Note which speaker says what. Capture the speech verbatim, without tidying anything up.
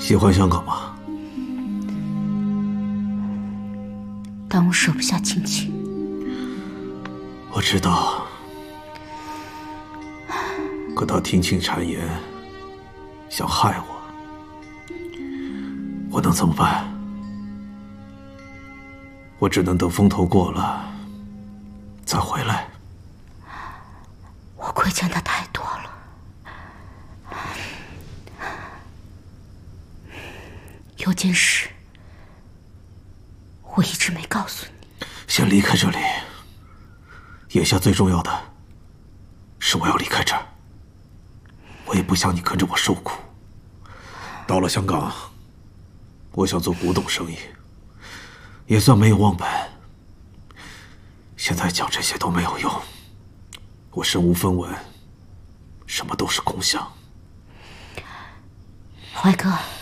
Speaker 1: 喜欢香港吗？
Speaker 2: 但我舍不下亲情。
Speaker 1: 我知道，可他听信谗言，想害我，我能怎么办？我只能等风头过了，再回来。
Speaker 2: 我亏欠他太多了。有件事，我一直没告诉你。
Speaker 1: 先离开这里。眼下最重要的是我要离开这儿。我也不想你跟着我受苦。到了香港，我想做古董生意，也算没有忘本。现在讲这些都没有用，我身无分文，什么都是空想。
Speaker 2: 怀哥。